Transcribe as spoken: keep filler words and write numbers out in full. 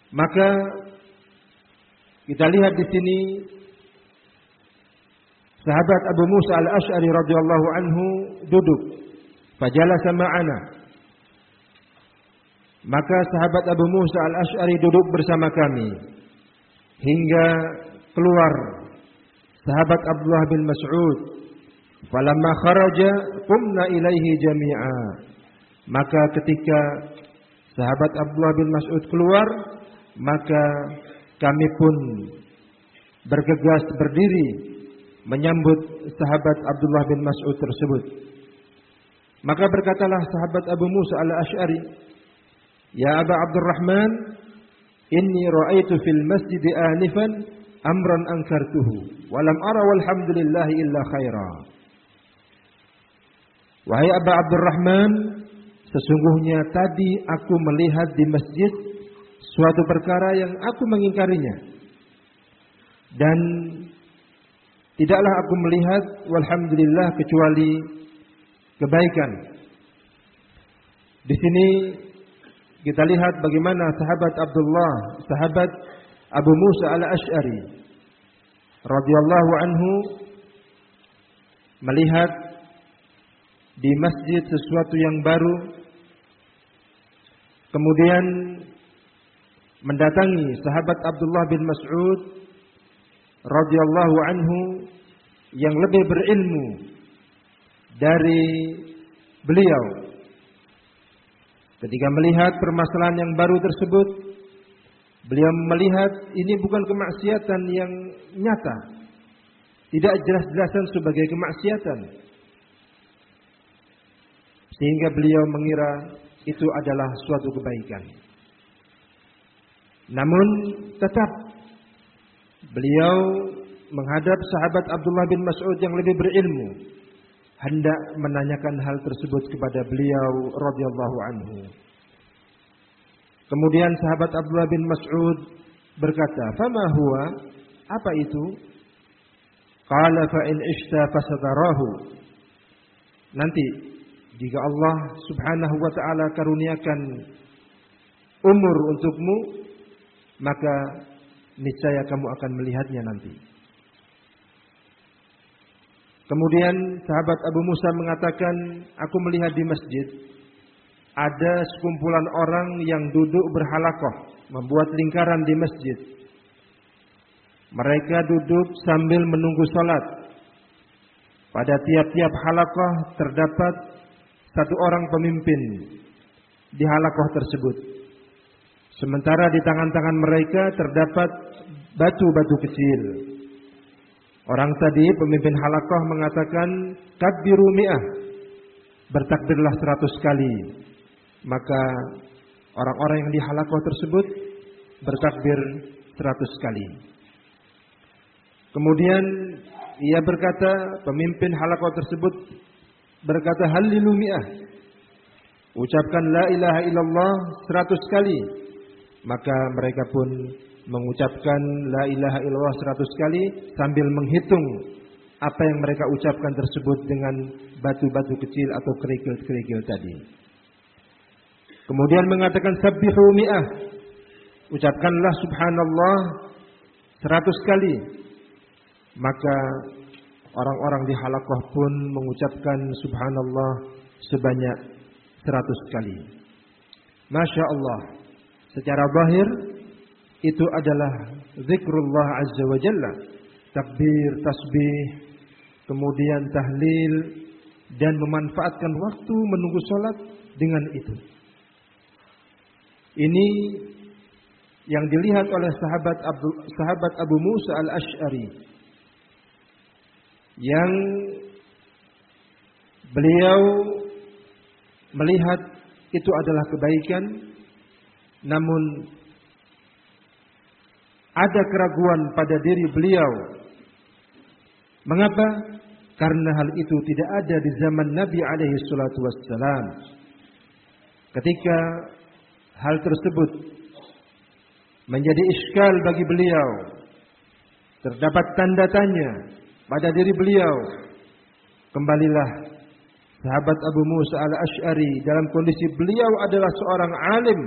Maka kita lihat di sini sahabat Abu Musa al-Asy'ari radhiyallahu anhu duduk, fajalasa ma'ana. Maka sahabat Abu Musa al-Asy'ari duduk bersama kami hingga keluar sahabat Abdullah bin Mas'ud. Falamma kharaja qumna ilaihi jami'a. Maka ketika sahabat Abdullah bin Mas'ud keluar, maka kami pun bergegas berdiri menyambut sahabat Abdullah bin Mas'ud tersebut. Maka berkatalah sahabat Abu Musa al-Asy'ari, "Ya Aba Abdurrahman, inni ra'aitu fil masjid anifan amran ankartuhu, wa lam ara walhamdulillah illa khaira." Wahai Aba Abdurrahman, sesungguhnya tadi aku melihat di masjid suatu perkara yang aku mengingkarinya, dan tidaklah aku melihat walhamdulillah kecuali kebaikan. Di sini kita lihat bagaimana sahabat Abdullah, sahabat Abu Musa al-Asy'ari radhiyallahu anhu melihat di masjid sesuatu yang baru, kemudian mendatangi sahabat Abdullah bin Mas'ud radhiyallahu anhu yang lebih berilmu dari beliau. Ketika melihat permasalahan yang baru tersebut, beliau melihat ini bukan kemaksiatan yang nyata, tidak jelas-jelasan sebagai kemaksiatan, sehingga beliau mengira itu adalah suatu kebaikan. Namun tetap beliau menghadap sahabat Abdullah bin Mas'ud yang lebih berilmu, hendak menanyakan hal tersebut kepada beliau radhiyallahu anhu. Kemudian sahabat Abdullah bin Mas'ud berkata, "Fama huwa?" Apa itu? Qala fa in ishta fasatarahu. Nanti jika Allah Subhanahu wa taala karuniakan umur untukmu, maka niscaya kamu akan melihatnya nanti. Kemudian sahabat Abu Musa mengatakan, aku melihat di masjid ada sekumpulan orang yang duduk berhalaqah, membuat lingkaran di masjid. Mereka duduk sambil menunggu salat. Pada tiap-tiap halaqah terdapat satu orang pemimpin di halaqah tersebut. Sementara di tangan-tangan mereka terdapat batu-batu kecil. Orang tadi pemimpin halaqah mengatakan kabbiru mi'ah, bertakbirlah seratus kali. Maka orang-orang yang di halaqah tersebut bertakbir seratus kali. Kemudian ia berkata, pemimpin halaqah tersebut berkata hallilu mi'ah, ucapkan la ilaha illallah seratus kali. Maka mereka pun mengucapkan la ilaha illallah seratus kali sambil menghitung apa yang mereka ucapkan tersebut dengan batu-batu kecil atau kerikil-kerikil tadi. Kemudian mengatakan sabbihu mi'ah, ucapkanlah subhanallah seratus kali. Maka orang-orang di halaqah pun mengucapkan subhanallah sebanyak seratus kali. Masya Allah, secara zahir itu adalah zikrullah azza wa jalla, takbir, tasbih, kemudian tahlil, dan memanfaatkan waktu menunggu salat dengan itu. Ini yang dilihat oleh sahabat Abu, sahabat Abu Musa al-Asy'ari, yang beliau melihat itu adalah kebaikan, namun ada keraguan pada diri beliau. Mengapa? Karena hal itu tidak ada di zaman Nabi alaihi salatu wassalam. Ketika hal tersebut menjadi iskal bagi beliau, terdapat tanda tanya pada diri beliau, kembalilah sahabat Abu Musa al-Asy'ari dalam kondisi beliau adalah seorang alim